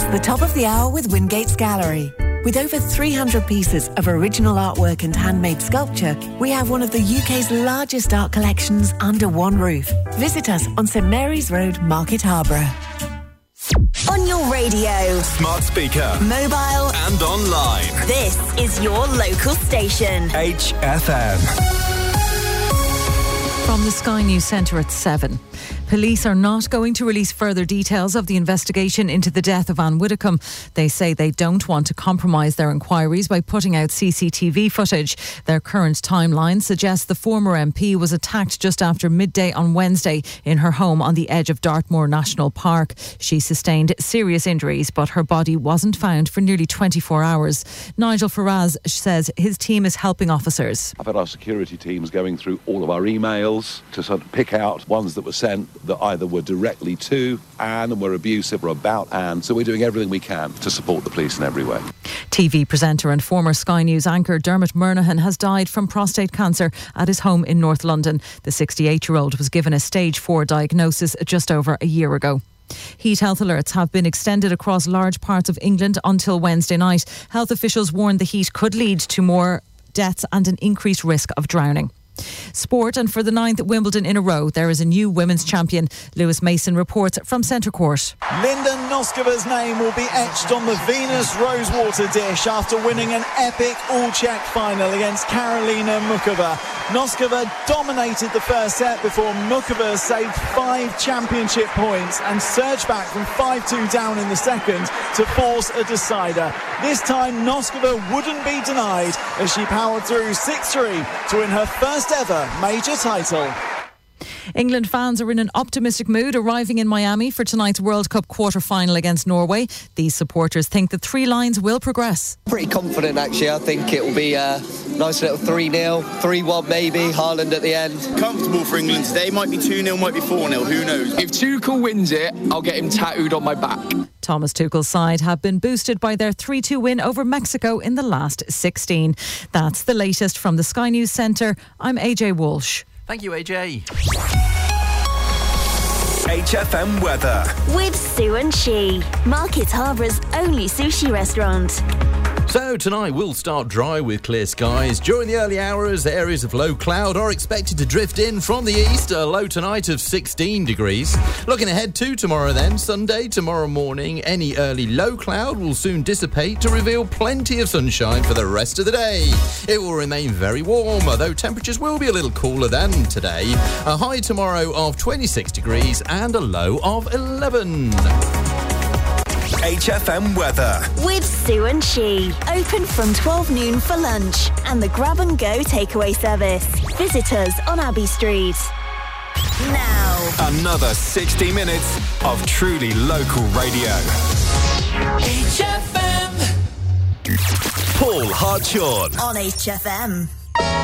the top of the hour with Wingate's Gallery. With over 300 pieces of original artwork and handmade sculpture, we have one of the UK's largest art collections under one roof. Visit us on St Mary's Road, Market Harborough. On your radio, smart speaker, mobile and online. This is your local station. HFM. From the Sky News Centre at 7. Police are not going to release further details of the investigation into the death of Anne Widdecombe. They say they don't want to compromise their inquiries by putting out CCTV footage. Their current timeline suggests the former MP was attacked just after midday on Wednesday in her home on the edge of Dartmoor National Park. She sustained serious injuries, but her body wasn't found for nearly 24 hours. Nigel Faraz says his team is helping officers. I've had our security teams going through all of our emails to sort of pick out ones that were sent that either were directly to Anne and were abusive or about Anne. So we're doing everything we can to support the police in every way. TV presenter and former Sky News anchor Dermot Murnaghan has died from prostate cancer at his home in North London. The 68-year-old was given a stage 4 diagnosis just over a year ago. Heat health alerts have been extended across large parts of England until Wednesday night. Health officials warned the heat could lead to more deaths and an increased risk of drowning. Sport, and for the 9th Wimbledon in a row, there is a new women's champion. Lewis Mason reports from Centre Court. Linda Noskova's name will be etched on the Venus Rosewater dish after winning an epic all-Czech final against Karolina Mukova. Noskova dominated the first set before Mukova saved 5 championship points and surged back from 5-2 down in the second to force a decider. This time Noskova wouldn't be denied as she powered through 6-3 to win her first ever major title. England fans are in an optimistic mood, arriving in Miami for tonight's World Cup quarter-final against Norway. These supporters think the Three Lions will progress. Pretty confident, actually. I think it'll be a nice little 3-0, 3-1 maybe, Haaland at the end. Comfortable for England today. Might be 2-0, might be 4-0, who knows? If Tuchel wins it, I'll get him tattooed on my back. Thomas Tuchel's side have been boosted by their 3-2 win over Mexico in the last 16. That's the latest from the Sky News Centre. I'm AJ Walsh. Thank you, AJ. HFM weather. With Sue and She, Market Harbour's only sushi restaurant. So tonight we'll start dry with clear skies. During the early hours, areas of low cloud are expected to drift in from the east. A low tonight of 16 degrees. Looking ahead to tomorrow then, Sunday, tomorrow morning, any early low cloud will soon dissipate to reveal plenty of sunshine for the rest of the day. It will remain very warm, though temperatures will be a little cooler than today. A high tomorrow of 26 degrees and a low of 11. HFM weather. With Sue and She. Open from 12 noon for lunch and the grab and go takeaway service. Visit us on Abbey Street. Now, another 60 minutes of truly local radio. HFM. Paul Hartshorn On HFM.